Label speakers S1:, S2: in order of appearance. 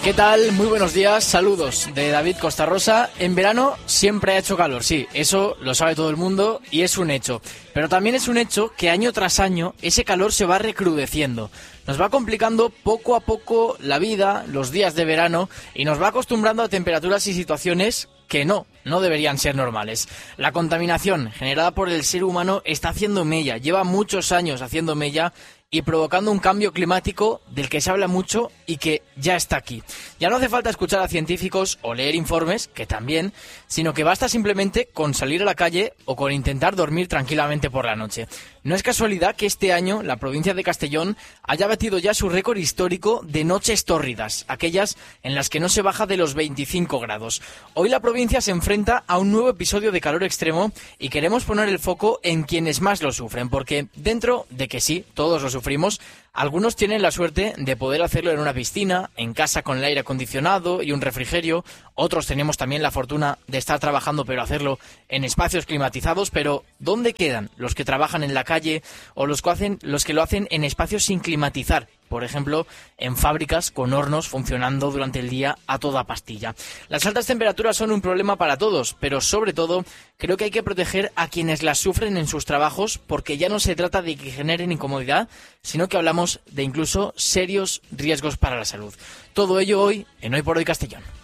S1: ¿Qué tal? Muy buenos días, saludos de David Costa Rosa. En verano siempre ha hecho calor, sí, eso lo sabe todo el mundo y es un hecho. Pero también es un hecho que año tras año ese calor se va recrudeciendo. Nos va complicando poco a poco la vida, los días de verano, y nos va acostumbrando a temperaturas y situaciones que no deberían ser normales. La contaminación generada por el ser humano está haciendo mella, lleva muchos años haciendo mella y provocando un cambio climático del que se habla mucho y que ya está aquí. Ya no hace falta escuchar a científicos o leer informes, que también, sino que basta simplemente con salir a la calle o con intentar dormir tranquilamente por la noche. No es casualidad que este año la provincia de Castellón haya batido ya su récord histórico de noches tórridas, aquellas en las que no se baja de los 25 grados. Hoy la provincia se enfrenta a un nuevo episodio de calor extremo y queremos poner el foco en quienes más lo sufren, porque dentro de que sí, todos lo sufrimos, algunos tienen la suerte de poder hacerlo en una piscina, en casa con el aire acondicionado y un refrigerio. Otros tenemos también la fortuna de estar trabajando pero hacerlo en espacios climatizados. Pero ¿dónde quedan los que trabajan en la calle o los que lo hacen en espacios sin climatizar? Por ejemplo, en fábricas con hornos funcionando durante el día a toda pastilla. Las altas temperaturas son un problema para todos, pero sobre todo creo que hay que proteger a quienes las sufren en sus trabajos, porque ya no se trata de que generen incomodidad, sino que hablamos de incluso serios riesgos para la salud. Todo ello hoy en Hoy por Hoy Castellón.